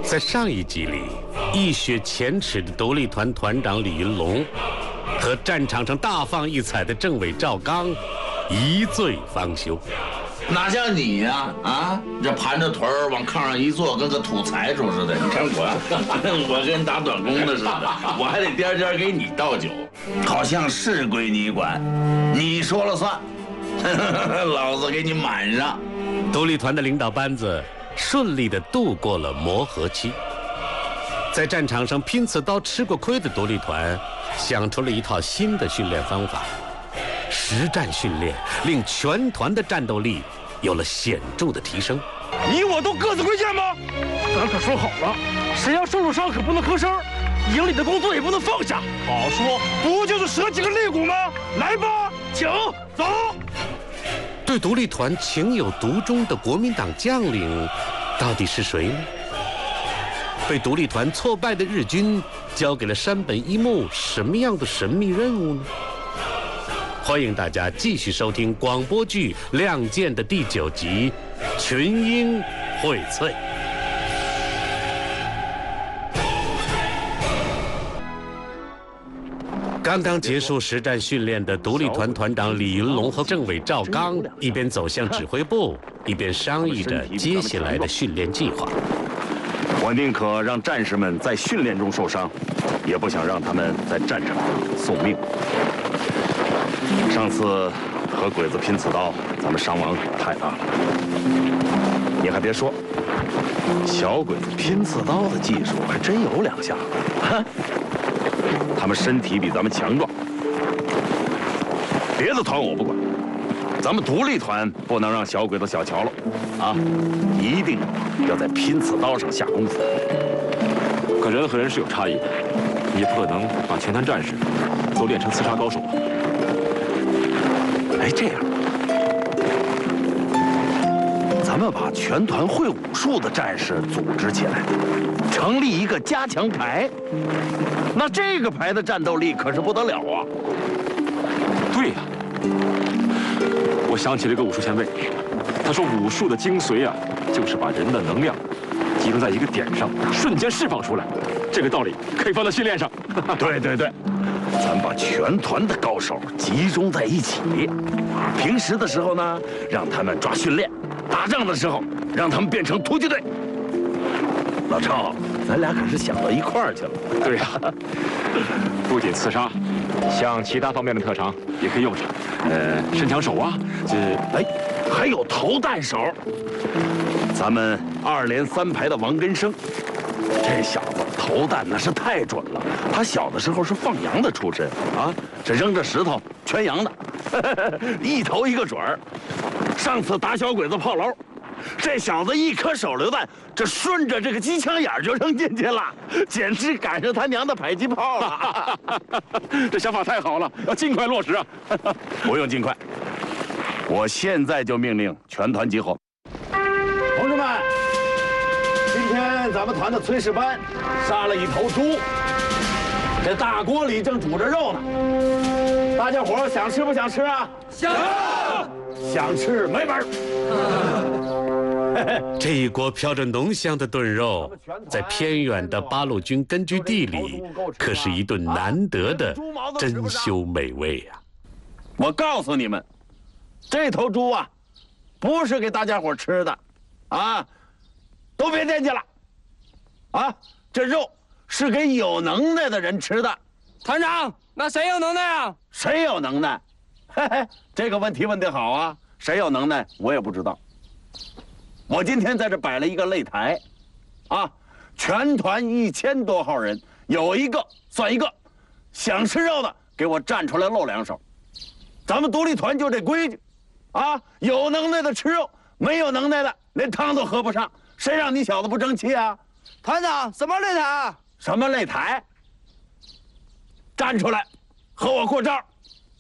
在上一集里，一雪前耻的独立团团长李云龙和战场上大放异彩的政委赵刚一醉方休。 哪像你呀、这盘着腿儿往炕上一坐，跟个土财主似的。你看我跟打短工的似的，我还得颠颠给你倒酒，好像是归你管，你说了算，老子给你满上。 独立团的领导班子顺利地度过了磨合期，在战场上拼刺刀吃过亏的独立团想出了一套新的训练方法。实战训练令全团的战斗力有了显著的提升。 你我都各自归建吗？咱可说好了，谁要受了伤可不能吭声，营里的工作也不能放下。好说，不就是折几个肋骨吗？来吧，请走。 对独立团情有独钟的国民党将领到底是谁呢？被独立团挫败的日军交给了山本一木什么样的神秘任务呢？欢迎大家继续收听广播剧《亮剑》的第9集《群英荟萃》。刚刚结束实战训练的独立团团长李云龙和政委赵刚一边走向指挥部，一边商议着接下来的训练计划。 我宁可让战士们在训练中受伤，也不想让他们在战场上送命。上次和鬼子拼刺刀，咱们伤亡太大了。你还别说，小鬼子拼刺刀的技术还真有两下子。他们身体比咱们强壮。别的团我不管，咱们独立团不能让小鬼子小瞧了啊！一定要在拼刺刀上下功夫。 可人和人是有差异的，你不可能把全团战士都练成刺杀高手啊！ 哎，这样，咱们把全团会武术的战士组织起来，成立一个加强排。那这个排的战斗力可是不得了啊！ 对呀，我想起了一个武术前辈，他说武术的精髓啊，就是把人的能量集中在一个点上，瞬间释放出来。这个道理可以放在训练上。 对对对。咱把全团的高手集中在一起，平时的时候呢，让他们抓训练；打仗的时候，让他们变成突击队。老赵，咱俩可是想到一块儿去了。 对呀，不仅刺杀，像其他方面的特长也可以用上。伸长手啊， 还有投弹手。咱们2连3排的王根生，这小子投弹那是太准了。他小的时候是放羊的出身啊，这扔着石头全羊的，一投一个准儿。上次打小鬼子炮楼，这小子一颗手榴弹，这顺着这个机枪眼就扔进去了，简直赶上他娘的迫击炮了。 这想法太好了，要尽快落实啊！ 不用尽快，我现在就命令全团集合。同志们，今天咱们团的炊事班杀了一头猪，这大锅里正煮着肉呢。大家伙想吃不想吃啊？想，想吃没门儿。 这一锅飘着浓香的炖肉，在偏远的八路军根据地里，可是一顿难得的珍馐美味呀！ 我告诉你们，这头猪啊，不是给大家伙吃的，啊，都别惦记了，啊，这肉是给有能耐的人吃的。 团长，那谁有能耐啊？ 谁有能耐？嘿嘿，这个问题问得好啊！谁有能耐，我也不知道。我今天在这摆了一个擂台，啊，全团1000多号人，有一个算一个，想吃肉的给我站出来露两手。咱们独立团就这规矩，啊，有能耐的吃肉，没有能耐的连汤都喝不上。谁让你小子不争气啊？ 团长，什么擂台啊？ 什么擂台？站出来，和我过招。